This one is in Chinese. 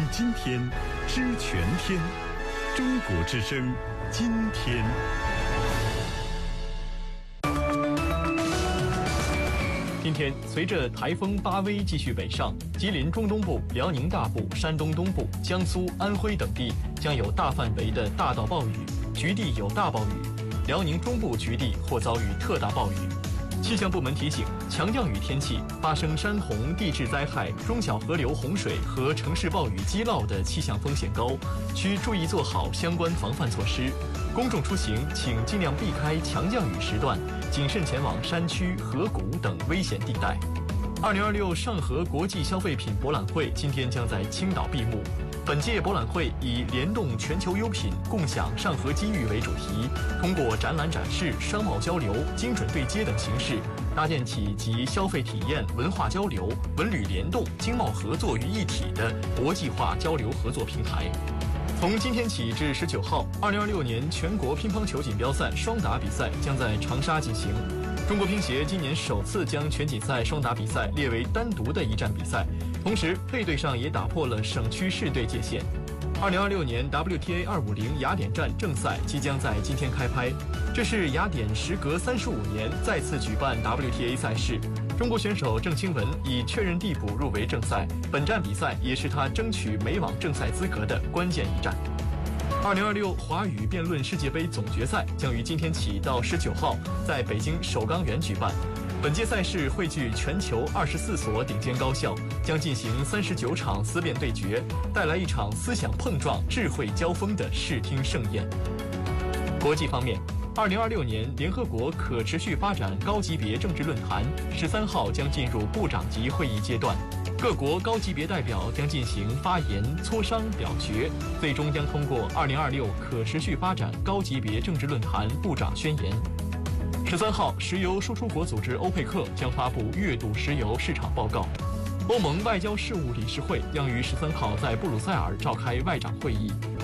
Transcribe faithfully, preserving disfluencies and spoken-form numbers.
今天，知全天。中国之声，今天。今天，随着台风巴威继续北上，吉林中东部、辽宁大部、山东东部、江苏、安徽等地将有大范围的大到暴雨，局地有大暴雨；辽宁中部局地或遭遇特大暴雨。气象部门提醒，强降雨天气发生山洪、地质灾害、中小河流洪水和城市暴雨积涝的气象风险高，需注意做好相关防范措施。公众出行请尽量避开强降雨时段，谨慎前往山区、河谷等危险地带。二零二六上合国际消费品博览会今天将在青岛闭幕。本届博览会以联动全球优品，共享上合机遇为主题，通过展览展示、商贸交流、精准对接等形式，搭建起集消费体验、文化交流、文旅联动、经贸合作于一体的国际化交流合作平台。从今天起至十九号，二零二六年全国乒乓球锦标赛双打比赛将在长沙进行。中国乒协今年首次将全锦赛双打比赛列为单独的一站比赛，同时配对上也打破了省区市队界限。二零二六年 W T A 二五零雅典站正赛即将在今天开拍，这是雅典时隔三十五年再次举办 W T A 赛事。中国选手郑钦文已确认递补入围正赛，本站比赛也是他争取美网正赛资格的关键一战。二零二六华语辩论世界杯总决赛将于今天起到十九号在北京首钢园举办。本届赛事汇聚全球二十四所顶尖高校，将进行三十九场思辨对决，带来一场思想碰撞、智慧交锋的视听盛宴。国际方面，二零二六年联合国可持续发展高级别政治论坛十三号将进入部长级会议阶段，各国高级别代表将进行发言、磋商、表决，最终将通过二零二六可持续发展高级别政治论坛部长宣言。十三号，石油输出国组织欧佩克将发布月度石油市场报告。欧盟外交事务理事会将于十三号在布鲁塞尔召开外长会议。